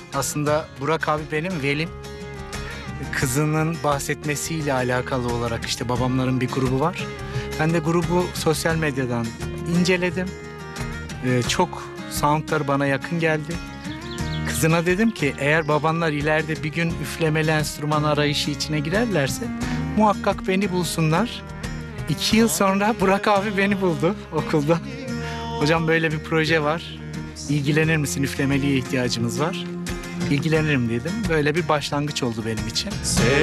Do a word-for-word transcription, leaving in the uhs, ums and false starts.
Aslında Burak abi benim velim. Kızının bahsetmesiyle alakalı olarak işte babamların bir grubu var. Ben de grubu sosyal medyadan inceledim. Ee, çok soundlar bana yakın geldi. Kızına dedim ki eğer babanlar ileride bir gün üflemeli enstrüman arayışı içine girerlerse muhakkak beni bulsunlar. İki yıl sonra Burak abi beni buldu okulda. Hocam böyle bir proje var. İlgilenir misin? Üflemeliye ihtiyacımız var. İlgilenirim dedim. Böyle bir başlangıç oldu benim için.